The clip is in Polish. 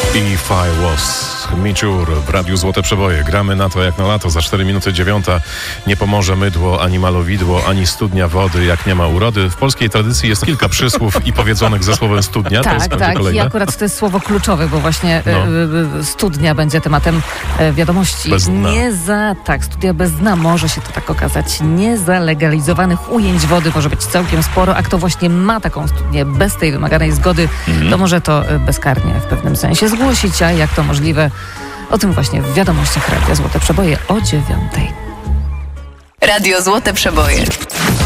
If I Was Miczur w Radiu Złote Przeboje. Gramy na to jak na lato. Za 4 minuty 9. Nie pomoże mydło, ani malowidło, ani studnia wody, jak nie ma urody. W polskiej tradycji jest kilka przysłów i powiedzonych ze słowem studnia. Tak, to jest tak. kolejne. I akurat to jest słowo kluczowe, bo właśnie studnia będzie tematem wiadomości. Bez dna. Studnia bez dna może się to tak okazać. Niezalegalizowanych ujęć wody może być całkiem sporo, a kto właśnie ma taką studnię bez tej wymaganej zgody, to może to bezkarnie w pewnym sensie zgłosić, a jak to możliwe, o tym właśnie w wiadomościach Radia Złote Przeboje o 9:00. Radio Złote Przeboje.